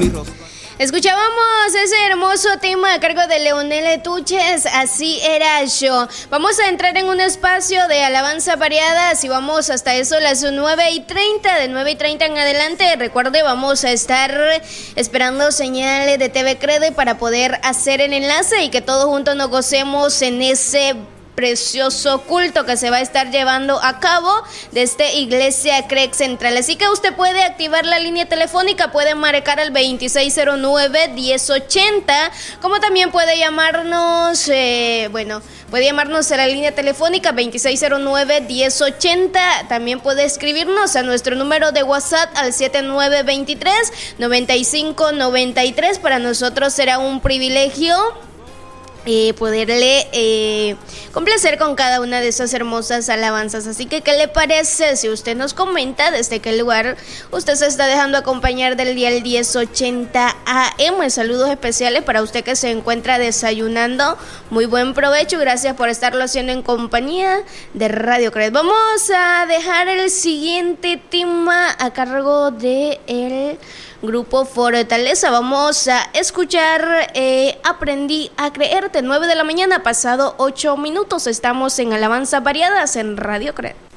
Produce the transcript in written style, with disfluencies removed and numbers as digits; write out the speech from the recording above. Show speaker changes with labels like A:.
A: Escuchábamos ese hermoso tema a cargo de Leonel Tuches, Así era yo. Vamos a entrar en un espacio de alabanza variadas y vamos hasta eso las 9:30, de 9:30 en adelante. Recuerde, vamos a estar esperando señales de TV Crede para poder hacer el enlace y que todos juntos nos gocemos en ese precioso culto que se va a estar llevando a cabo desde Iglesia CREC Central. Así que usted puede activar la línea telefónica, puede marcar al 2609-1080, como también puede llamarnos, puede llamarnos a la línea telefónica 2609-1080, también puede escribirnos a nuestro número de WhatsApp al 7923-9593. Para nosotros será un privilegio poderle complacer con cada una de esas hermosas alabanzas. Así que, ¿qué le parece si usted nos comenta desde qué lugar usted se está dejando acompañar del dial 1080 AM? Saludos especiales para usted que se encuentra desayunando. Muy buen provecho, gracias por estarlo haciendo en compañía de Radio Cred. Vamos a dejar el siguiente tema a cargo de el Grupo Fortaleza. Vamos a escuchar Aprendí a Creerte, 9 de la mañana, pasado 8 minutos. Estamos en Alabanza Variadas en Radio Cred.